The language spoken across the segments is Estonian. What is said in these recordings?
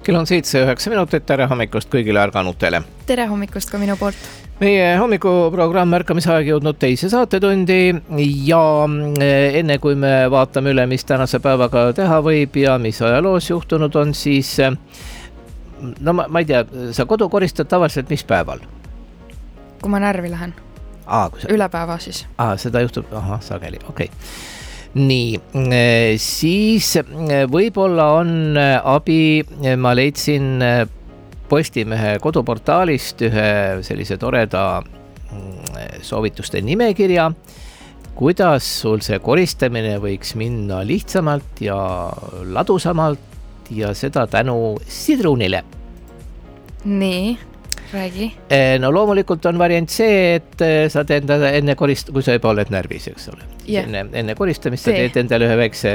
Kell on 7:09 minutit, tere hommikust kõigile ärganutele. Tere hommikust ka minu poolt. Meie hommikuprogramm Märkamisaeg jõudnud teise saatetundi ja enne kui me vaatame üle, mis tänase päevaga teha võib ja mis ajaloos juhtunud on, siis no ma ei tea, sa kodu koristad tavaliselt mis päeval? Kui ma närvi lähen. Üle päeva siis. Seda juhtub, sageli, okei. Nii, siis võib-olla on abi, ma leidsin Postimehe koduportaalist ühe sellise toreda soovituste nimekirja, kuidas sul see koristamine võiks minna lihtsamalt ja ladusamalt ja seda tänu sidrunile. Nii, räägi. No loomulikult on variant see, et sa teed enne kui sa juba oled närvis, eks ole. Yeah. Enne koristamist sa teed endale ühe väikse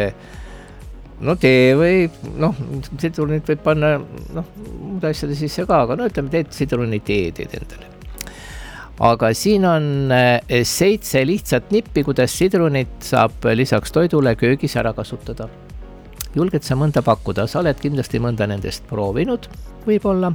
tee või sidrunit võib panna muud asjade sisse ka, aga ütleme, teed sidruni teed endale. Aga siin on 7 lihtsat nippi, kuidas sidrunit saab lisaks toidule köögis ära kasutada. Julged sa mõnda pakkuda? Sa oled kindlasti mõnda nendest proovinud, võib-olla?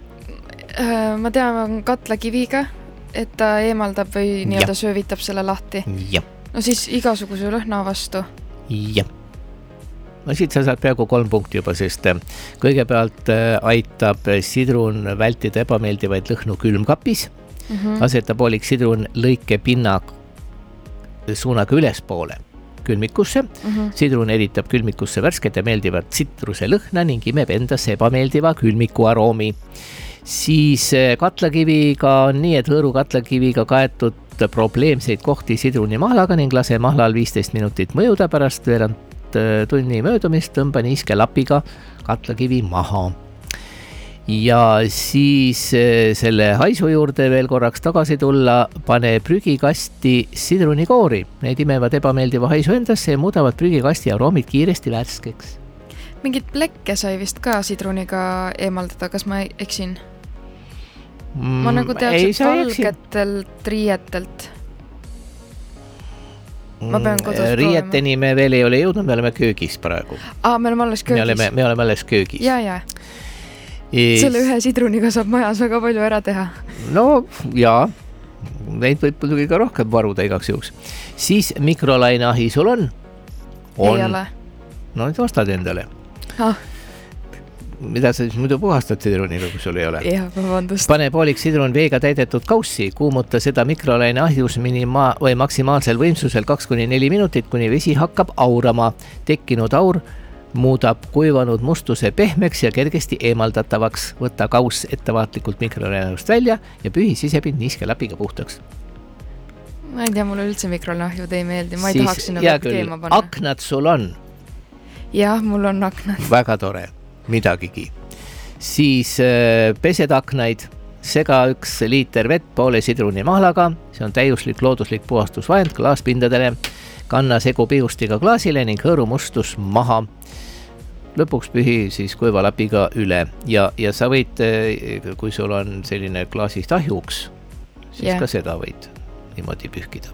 Ma tean katlakiviga, et ta eemaldab või nii-öelda söövitab selle lahti. Ja. No siis igasuguse lõhna vastu. Ja. No siit sa saad peaaegu 3 punkti juba, sest kõigepealt aitab sidrun vältida ebameeldivaid lõhnu külmkapis, aseta poolik sidrun lõike pinna suunaga ülespoole külmikusse, sidrun eritab külmikusse värsket ja meeldivat tsitruse lõhna ning imeb endasse ebameeldiva külmiku aroomi. Siis katlakiviga on nii, et hõõru katlakiviga kaetud probleemseid kohti sidruni mahlaga ning lase mahlal 15 minutit mõjuda, pärast veerand tunni möödumist tõmba niiske lapiga katlakivi maha. Ja siis selle haisu juurde veel korraks tagasi tulla, pane prügikasti sidrunikoori. Need imevad ebameeldiva haisu endasse ja muudavad prügikasti aroomid kiiresti värskeks. Mingit plekke sai vist ka sidruniga eemaldada, kas ma eksin? Ma nagu teaks, et valgetelt riietelt. Ma pean kodus riieteni me veel ei ole jõudnud, me oleme köögis praegu. Me oleme alles köögis. Me oleme alles köögis. Ja. Selle ühe sidruniga saab majas väga palju ära teha. No jaa, neid võib muidugi ka rohkem varuda igaks juhuks. Siis mikrolaineahi sul on? Ei ole. No nüüd vastad endale. Mida sa siis muidu puhastad sidruniga, kui sul ei ole? Jah, vabandust. Pane poolik sidrun veega täidetud kaussi, kuumuta seda mikrolaineahjus või maksimaalsel võimsusel 2-4 minutit, kuni vesi hakkab aurama. Tekkinud aur muudab kuivanud mustuse pehmeks ja kergesti eemaldatavaks. Võta kauss ettevaatlikult mikrolaineahjust välja ja pühi sisepind niiske lapiga puhtaks. Ma ei tea, mulle üldse mikrolaineahjud ei meeldi, ma ei tahaks sinna kõik keema panna. Aknad sul on? Jah, mul on aknad. Väga tore. Midagigi. Siis pesed aknaid, sega 1 liiter vett poole sidruni mahlaga, see on täiuslik looduslik puhastusvahend klaaspindadele, kanna segu pihustiga klaasile ning hõõru mustus maha. Lõpuks pühi siis kuiva lapiga üle ja sa võid, kui sul on selline klaasist ahjuks, siis ka seda võid niimoodi pühkida.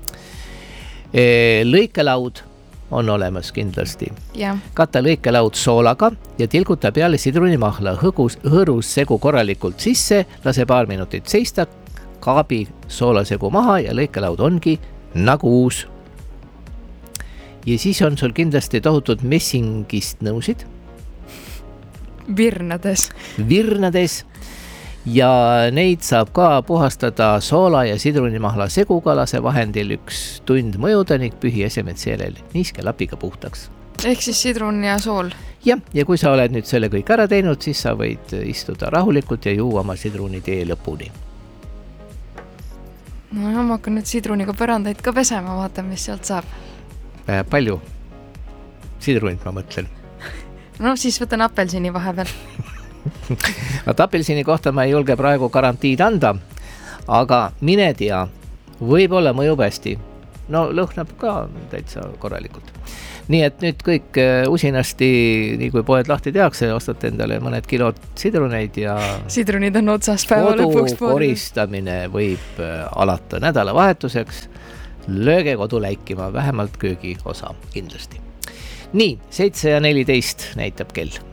Lõikelaud on olemas kindlasti. Kata lõikelaud soolaga ja tilguta peale sidrunimahla, hõõrus segu korralikult sisse, lase paar minutit seista, kaabi soolasegu maha ja lõikelaud ongi nagu uus. Ja siis on sul kindlasti tohutud messingist nõusid. Virnades. Ja neid saab ka puhastada soola ja sidrunimahla seguga, lase vahendil 1 tund mõjuda ning pühi esemed seelel niiske lapiga puhtaks. Ehk siis sidrun ja sool? Ja kui sa oled nüüd selle kõik ära teinud, siis sa võid istuda rahulikult ja juua oma sidruni tee lõpuni. No ma hakkan nüüd sidruniga põrandaid ka pesema, vaatan, mis sealt saab. Palju sidrunit ma mõtlen. No siis võtan apelsini vahepeal. Apelsini kohta ma ei julge praegu garantiid anda, aga mine tea, võib-olla mõjub hästi. No lõhnab ka täitsa korralikult. Nii et nüüd kõik usinasti, nii kui poed lahti tehakse, ostate endale mõned kilod sidruneid ja sidrunid on otsas päeva lõpuks. Kodu koristamine võib alata nädalavahetuseks. Lööge kodu läikima, vähemalt köögi osa kindlasti. Nii, 7:14 näitab kell.